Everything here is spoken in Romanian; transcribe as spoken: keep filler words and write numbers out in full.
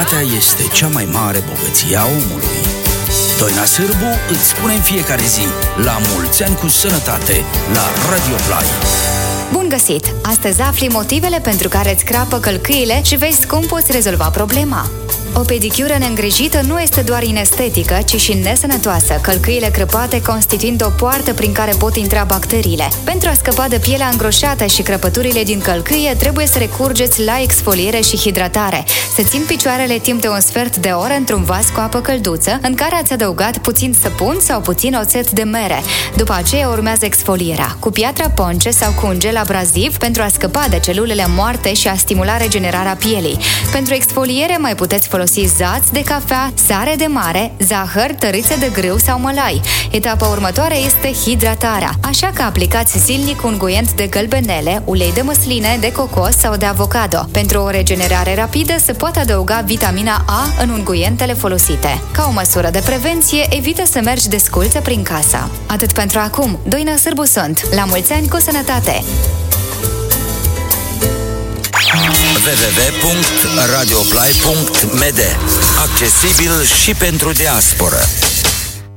Sănătatea este cea mai mare bogăție a omului. Doina Sârbu îți spune în fiecare zi la mulți ani cu sănătate la Radio Play. Bun găsit! Astăzi afli motivele pentru care îți crapă călcâiele și vezi cum poți rezolva problema. O pedicură neîngrijită nu este doar inestetică, ci și nesănătoasă, călcâiele crăpate constituind o poartă prin care pot intra bacteriile. Pentru a scăpa de pielea îngroșată și crăpăturile din călcâie, trebuie să recurgeți la exfoliere și hidratare. Să țin picioarele timp de un sfert de oră într-un vas cu apă călduță, în care ați adăugat puțin săpun sau puțin oțet de mere. După aceea urmează exfolierea, cu piatra ponce sau cu un gel abraziv pentru a scăpa de celulele moarte și a stimula regenerarea pielii. Pentru exfoliere mai puteți folosi zați de cafea, sare de mare, zahăr, tărițe de grâu sau mălai. Etapa următoare este hidratarea, așa că aplicați zilnic unguent de gălbenele, ulei de măsline, de cocos sau de avocado. Pentru o regenerare rapidă se poate adăuga vitamina A în unguentele folosite. Ca o măsură de prevenție, evită să mergi desculță prin casă. Atât pentru acum, Doina Sârbu sunt. La mulți ani cu sănătate! w w w punct radioplay punct m d. Accesibil și pentru diasporă.